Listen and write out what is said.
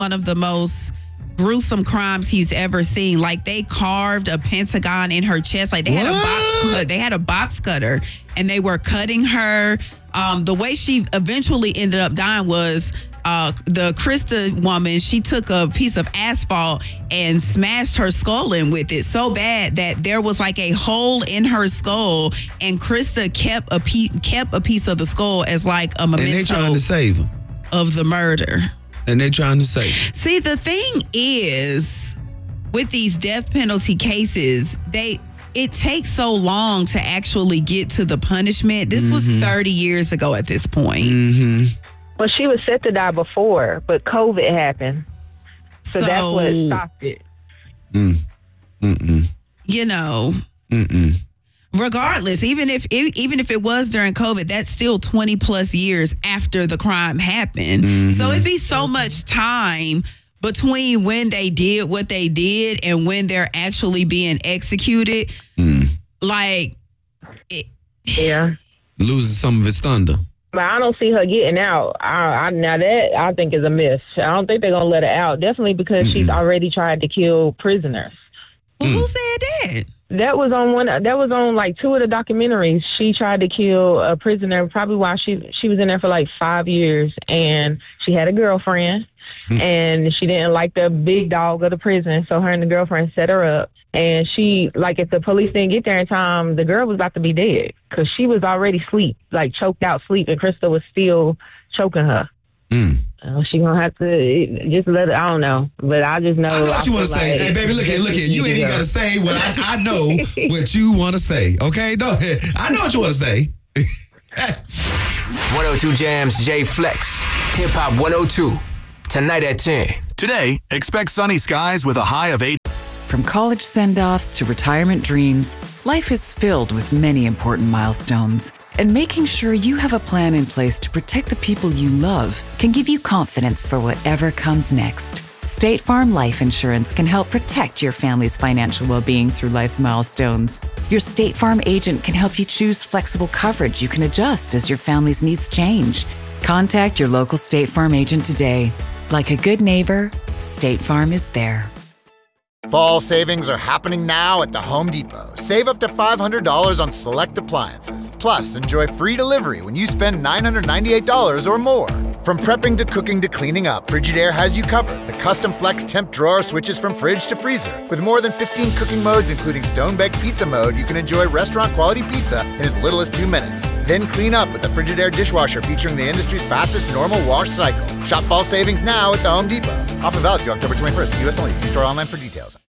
one of the most gruesome crimes he's ever seen. Like, they carved a pentagon in her chest. Like, they had a box cutter, and they were cutting her. The way she eventually ended up dying was the Krista woman, she took a piece of asphalt and smashed her skull in with it so bad that there was like a hole in her skull, and Krista kept a piece of the skull as like a memento. And they trying to save him of the murder. And they trying to save him. See, the thing is, with these death penalty cases, it takes so long to actually get to the punishment. This was 30 years ago at this point. Mm-hmm. Well, she was set to die before, but COVID happened. So that's what stopped it. You know, regardless, even if it was during COVID, that's still 20 plus years after the crime happened. So it'd be so much time between when they did what they did and when they're actually being executed. Like, yeah, losing some of its thunder. But I don't see her getting out. Now that I think is a miss. I don't think they're gonna let her out. Definitely because she's already tried to kill prisoners. Well, who said that? That was on like 2 of the documentaries. She tried to kill a prisoner probably while she was in there for like 5 years, and she had a girlfriend, and she didn't like the big dog of the prison, so her and the girlfriend set her up. And she, like, if the police didn't get there in time, the girl was about to be dead because she was already asleep, like choked out sleep, and Krista was still choking her. She gonna have to just let her, I don't know, but I just know. I know what you want to say. Hey, baby, look here. You ain't even got to say what I know what you want to say. Okay? No, I know what you want to say. 102 Jams, J Flex. Hip Hop 102. Tonight at 10. Today, expect sunny skies with a high of 8. From college send-offs to retirement dreams, life is filled with many important milestones. And making sure you have a plan in place to protect the people you love can give you confidence for whatever comes next. State Farm Life Insurance can help protect your family's financial well-being through life's milestones. Your State Farm agent can help you choose flexible coverage you can adjust as your family's needs change. Contact your local State Farm agent today. Like a good neighbor, State Farm is there. Fall savings are happening now at the Home Depot. Save up to $500 on select appliances. Plus, enjoy free delivery when you spend $998 or more. From prepping to cooking to cleaning up, Frigidaire has you covered. The custom flex temp drawer switches from fridge to freezer. With more than 15 cooking modes, including stone-baked pizza mode, you can enjoy restaurant-quality pizza in as little as 2 minutes. Then clean up with the Frigidaire dishwasher featuring the industry's fastest normal wash cycle. Shop fall savings now at the Home Depot. Offer valid through October 21st. U.S. only. See store online for details.